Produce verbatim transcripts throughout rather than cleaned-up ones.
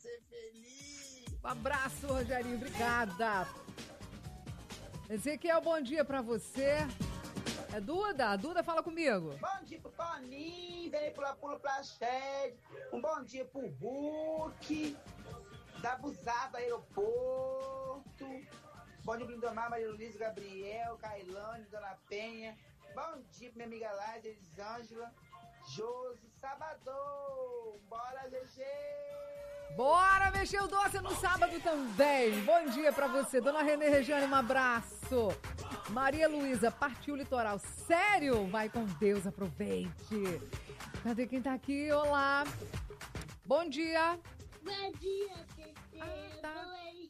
ser feliz. Um abraço, Rogerinho, obrigada. Ezequiel, bom dia pra você. É Duda? Duda, fala comigo. Bom dia pro Toninho, vem pula pula pra Shed. Um bom dia pro Hulk, da Busada Aeroporto. Bom dia pro Lindomar, Maria Luísa, Gabriel, Cailane, Dona Penha. Bom dia pra minha amiga Laís, Elisângela, Josi, Sabadão. Bora, G G! Bora mexer o doce no sábado também. Bom dia pra você. Dona Renê Regiane, um abraço. Maria Luísa, partiu o litoral. Sério? Vai com Deus, aproveite. Cadê quem tá aqui? Olá. Bom dia. Bom dia, Tete. Ah, tá. Oi.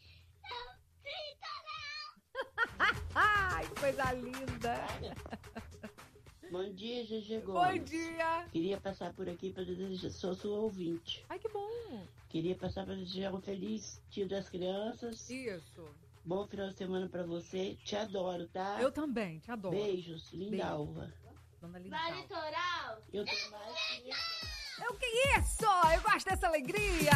Ai, coisa linda. Bom dia, G G Bom Gomes. dia. Queria passar por aqui para desejar, sou sua ouvinte. Ai, que bom. Queria passar para desejar um feliz Dia das Crianças. Isso. Bom final de semana para você. Te adoro, tá? Eu também, te adoro. Beijos, Lindalva. Dona Vai, Lindalva. litoral. Eu tô mais que... É o que é isso? Eu gosto dessa alegria.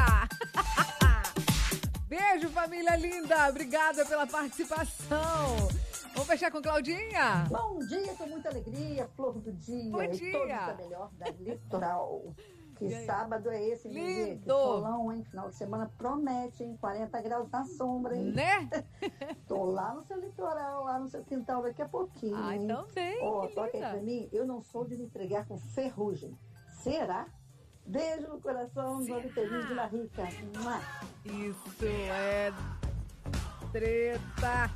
Beijo, família linda. Obrigada pela participação. Vamos fechar com Claudinha? Bom dia, com muita alegria, flor do dia. Bom e dia. todos da melhor da Litoral. Que E aí? sábado é esse, Lili? Lindo. Que solão, hein? Final de semana promete, hein? quarenta graus na sombra, hein? Né? Tô lá no seu litoral, lá no seu quintal daqui a pouquinho, Ai, hein? também. Ó, que toca aí linda. pra mim, eu não sou de me entregar com ferrugem. Será? Beijo no coração, Dona Feliz de La Rica. Mua. Isso é treta.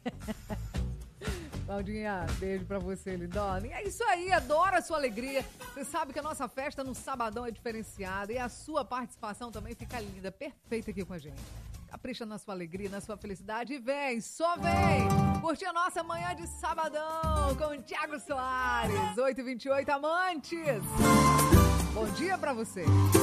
Claudinha, beijo pra você, lindona. E é isso aí, adoro a sua alegria. Você sabe que a nossa festa no sabadão é diferenciada e a sua participação também fica linda, perfeita aqui com a gente. Capricha na sua alegria, na sua felicidade e vem, só vem! Curtir a nossa manhã de sabadão com o Thiago Soares, oito e vinte e oito, amantes! Bom dia pra você!